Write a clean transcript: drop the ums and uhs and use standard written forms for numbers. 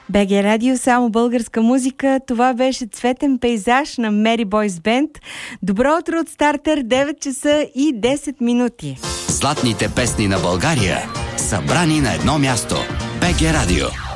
БГ Радио, само българска музика. Това беше Цветен пейзаж на Мери Бойс Бенд. Добро утро от Стартер, 9 часа и 10 минути. Златните песни на България, събрани на едно място. БГ Радио.